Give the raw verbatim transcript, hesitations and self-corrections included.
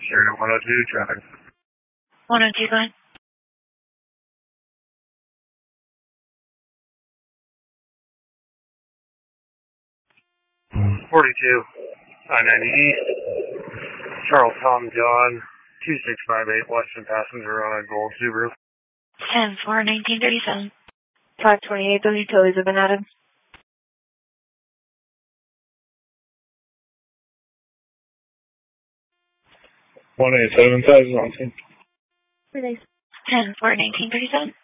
Area one oh two, traffic. one oh two, go ahead. forty-two, I ninety East, Charles Tom John, two six five eight, Western passenger on a gold Subaru. ten four nineteen thirty-seven. five twenty-eight, those utilities have been added. one eight seven, size is on scene. Release. ten four nineteen thirty-seven.